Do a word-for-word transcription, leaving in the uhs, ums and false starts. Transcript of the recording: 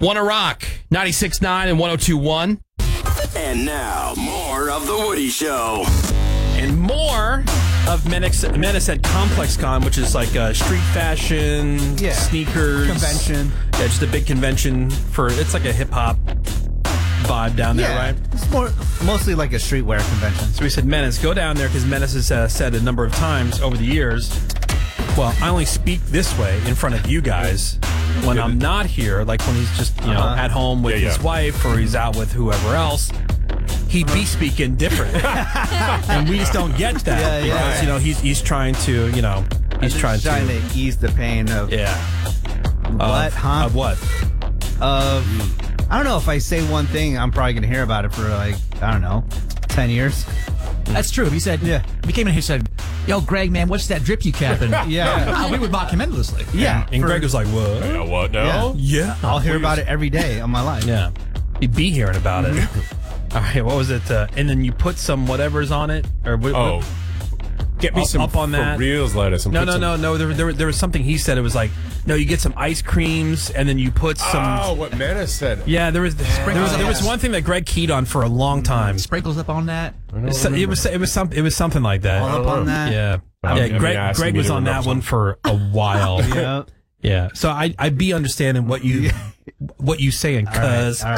Wanna Rock, ninety-six point nine and one oh two point one. And now, more of The Woody Show. And more of Menace, Menace at ComplexCon, which is like a street fashion, Yeah. sneakers. Convention. Yeah, just a big convention for, it's like a hip-hop vibe down there, Yeah, right? it's more mostly like a streetwear convention. So we said, Menace, go down there, because Menace has uh, said a number of times over the years, well, I only speak this way in front of you guys when I'm not here, like when he's just, you know, Uh-huh. at home with Yeah, his yeah. wife or he's out with whoever else. He'd be speaking different. And we just don't get that. Yeah, yeah. Because, you know, he's he's trying to, you know, he's Just trying, trying to, to ease the pain of yeah. what, Of, huh? Of what? Of I don't know. If I say one thing, I'm probably gonna hear about it for like I don't know, ten years. That's true. He said, Yeah. He came in here and said, yo, Greg, man, what's that drip you capping? Yeah. Oh, we would mock him endlessly. Yeah, And for- Greg was like, what? Yeah, what now? Yeah. I'll hear about it every day of my life. Yeah. He'd be hearing about it. All right, what was it? Uh, and then you put some whatever's on it? Or what, Oh, what- get me Up- some up on for that. reals lettuce. And No, put no, some- no, no. There, there, there was something he said. It was like, no, you get some ice creams, and then you put some. Oh, what Menace said. Yeah, there was, there was there was one thing that Greg keyed on for a long time. Sprinkles up on that. So it was it was some it was something like that. All up on that. Yeah, I'm- yeah. I'm Greg asking Greg you was to on that remember one for a while. Yeah. Yeah. So I I'd be understanding what you what you saying, All right, cuz. all right.